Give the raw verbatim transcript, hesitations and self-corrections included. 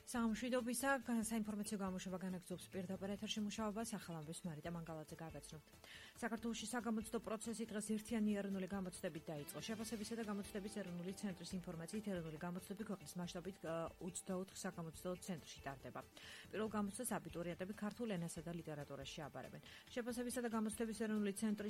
სამშვიდობისა საინფორმაციო გამოშვება განაგრძობს პირდაპირ ეთერში მუშაობას. ახალამბის მარიტა მანგალაძე გაგაცნობთ. საქართველოში საგამოცდო პროცესი დღეს ერთიანი ეროვნული გამოცდებით დაიწყო. შეფასებისა და გამოცდების ეროვნული ცენტრის ინფორმაციით ეროვნული გამოცდები ქვეყნის მასშტაბით ოცდაოთხ საგამოცდო ცენტრში ტარდება. პირველ გამოცდას აბიტურიენტები ქართულ ენასა და ლიტერატურაში აბარებენ. შეფასებისა და გამოცდების ეროვნული ცენტრის